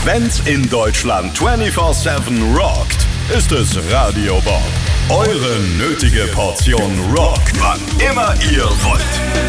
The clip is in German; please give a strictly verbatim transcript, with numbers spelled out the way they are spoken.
Wenn's in Deutschland vierundzwanzig sieben rockt, ist es Radio Bob. Eure nötige Portion Rock, wann immer ihr wollt.